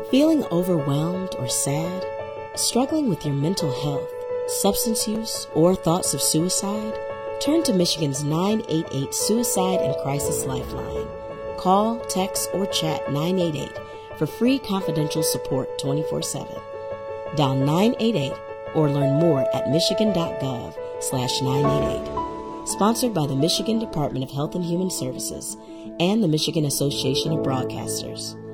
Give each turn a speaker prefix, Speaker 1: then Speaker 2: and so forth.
Speaker 1: Feeling overwhelmed or sad? Struggling with your mental health, substance use, or thoughts of suicide? Turn to Michigan's 988 Suicide and Crisis Lifeline. Call, text, or chat 988 for free confidential support 24/7. Dial 988 or learn more at michigan.gov/988. Sponsored by the Michigan Department of Health and Human Services and the Michigan Association of Broadcasters.